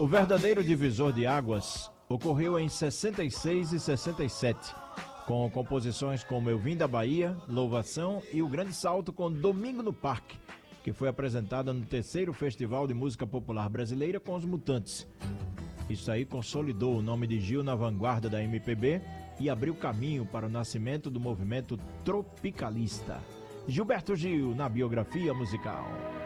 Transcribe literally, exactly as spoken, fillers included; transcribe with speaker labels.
Speaker 1: O verdadeiro divisor de águas ocorreu em sessenta e seis e sessenta e sete, com composições como Eu Vim da Bahia, Louvação e O Grande Salto com Domingo no Parque, que foi apresentada no terceiro Festival de Música Popular Brasileira com os Mutantes. Isso aí consolidou o nome de Gil na vanguarda da M P B e abriu caminho para o nascimento do movimento tropicalista. Gilberto Gil na biografia musical.